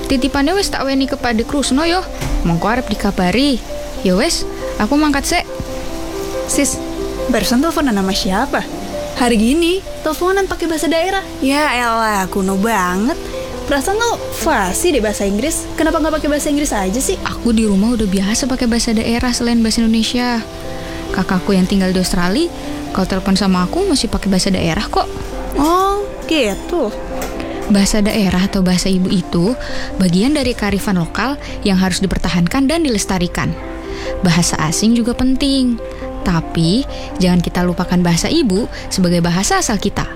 Titipannya wis tak weni kepada Krusno yo. Mongko arep dikabari. Ya wes, aku mangkat sek. Sis, barusan teleponan sama siapa? Hari gini, teleponan pakai bahasa daerah. Ya elah, kuno banget. Perasaan lo fasih deh bahasa Inggris. Kenapa nggak pakai bahasa Inggris aja sih? Aku di rumah udah biasa pakai bahasa daerah selain bahasa Indonesia. Kakakku yang tinggal di Australia, kalau telepon sama aku masih pakai bahasa daerah kok. Oh, gitu. Bahasa daerah atau bahasa ibu itu bagian dari kearifan lokal yang harus dipertahankan dan dilestarikan. Bahasa asing juga penting, tapi jangan kita lupakan bahasa ibu sebagai bahasa asal kita.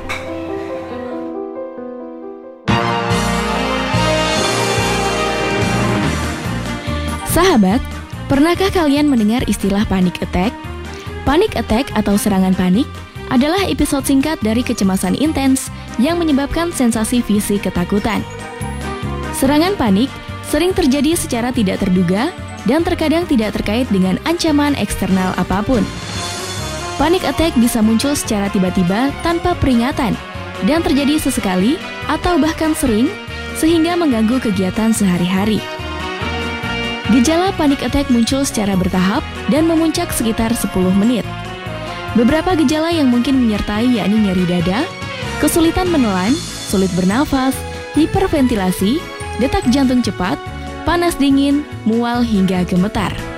Sahabat, pernahkah kalian mendengar istilah panic attack? Panic attack atau serangan panik adalah episode singkat dari kecemasan intens yang menyebabkan sensasi fisik ketakutan. Serangan panik sering terjadi secara tidak terduga dan terkadang tidak terkait dengan ancaman eksternal apapun. Panic attack bisa muncul secara tiba-tiba tanpa peringatan dan terjadi sesekali atau bahkan sering sehingga mengganggu kegiatan sehari-hari. Gejala panic attack muncul secara bertahap dan memuncak sekitar 10 menit. Beberapa gejala yang mungkin menyertai yakni nyeri dada, kesulitan menelan, sulit bernafas, hiperventilasi, detak jantung cepat, panas dingin, mual hingga gemetar.